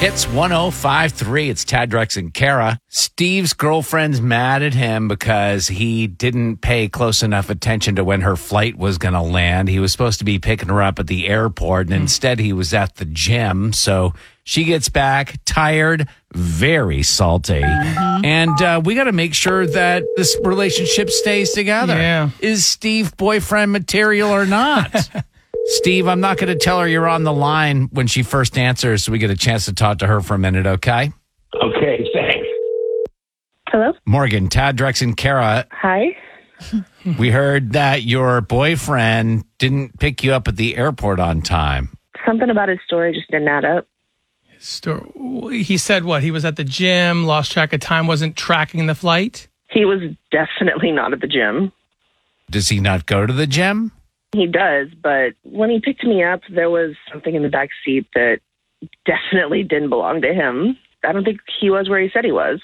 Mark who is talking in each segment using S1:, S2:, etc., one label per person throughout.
S1: Hits 105.3. It's Tad, Drex, and Kara. Steve's girlfriend's mad at him because he didn't pay close enough attention to when her flight was going to land. He was supposed to be picking her up at the airport, and instead he was at the gym. So she gets back tired, very salty. And we got to make sure that this relationship stays together.
S2: Yeah.
S1: Is Steve boyfriend material or not? Steve, I'm not going to tell her you're on the line when she first answers, so we get a chance to talk to her for a minute, okay?
S3: Okay, thanks.
S4: Hello?
S1: Morgan, Tad, Drex, and Kara,
S4: Hi?
S1: we heard that your boyfriend didn't pick you up at the airport on time.
S4: Something about his story just didn't add up.
S2: He said what? He was at the gym, lost track of time, wasn't tracking the flight?
S4: He was definitely not at the gym.
S1: Does he not go to the gym?
S4: He does, but when he picked me up, there was something in the back seat that definitely didn't belong to him. I don't think he was where he said he was.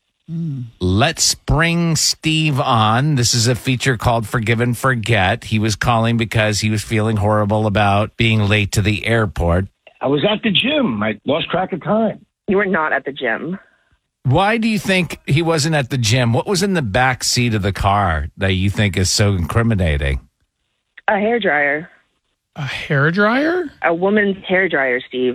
S1: Let's bring Steve on. This is a feature called Forgive and Forget. He was calling because he was feeling horrible about being late to the airport.
S3: I was at the gym. I lost track of time.
S4: You were not at the gym.
S1: Why do you think he wasn't at the gym? What was in the back seat of the car that you think is so incriminating?
S4: A hairdryer.
S2: A hairdryer?
S4: A woman's hairdryer, Steve.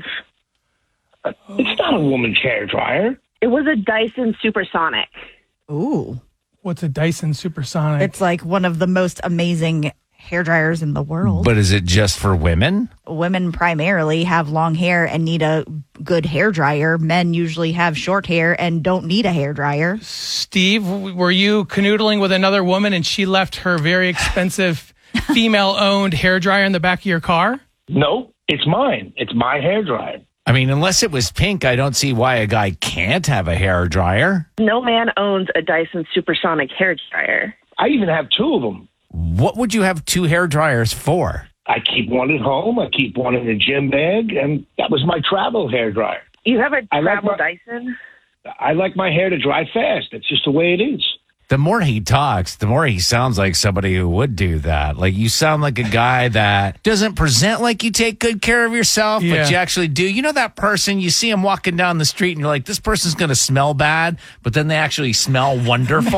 S3: It's not a woman's hair dryer.
S4: It was a Dyson Supersonic.
S5: Ooh.
S2: What's a Dyson Supersonic?
S5: It's like one of the most amazing hair dryers in the world.
S1: But is it just for women?
S5: Women primarily have long hair and need a good hair dryer. Men usually have short hair and don't need a hair dryer.
S2: Steve, were you canoodling with another woman and she left her very expensive female-owned hairdryer in the back of your car?
S3: No, it's mine. It's my hair dryer.
S1: I mean, unless it was pink, I don't see why a guy can't have a hair dryer.
S4: No man owns a Dyson Supersonic hairdryer.
S3: I even have two of them.
S1: What would you have two hair dryers for?
S3: I keep one at home. I keep one in the gym bag, and that was my travel hair dryer.
S4: You have a
S3: I like
S4: travel
S3: my-
S4: Dyson?
S3: I like my hair to dry fast. That's just the way it is.
S1: The more he talks, the more he sounds like somebody who would do that. Like, you sound like a guy that doesn't present like you take good care of yourself,
S2: Yeah.
S1: but you actually do. You know that person, you see him walking down the street and you're like, this person's going to smell bad, but then they actually smell wonderful.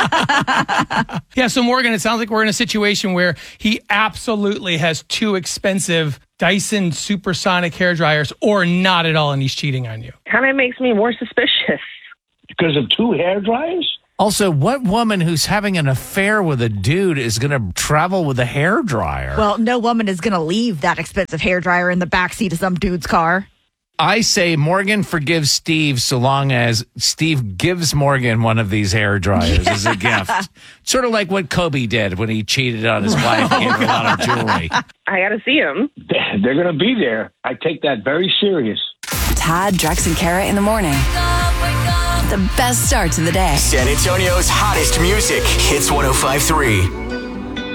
S2: Yeah, so Morgan, it sounds like we're in a situation where he absolutely has two expensive Dyson Supersonic hairdryers or not at all, and he's cheating on you.
S4: Kind of makes me more suspicious.
S3: Because of two hair dryers?
S1: Also, what woman who's having an affair with a dude is going to travel with a hair dryer?
S5: Well, no woman is going to leave that expensive hair dryer in the backseat of some dude's car.
S1: I say Morgan forgives Steve so long as Steve gives Morgan one of these hair dryers as a gift. Sort of like what Kobe did when he cheated on his wife and gave her a lot of jewelry.
S4: I got to see him.
S3: They're going to be there. I take that very serious.
S6: Tad, Drex, and Kara in the morning. The best start to the day.
S7: San Antonio's hottest music. Hits 105.3.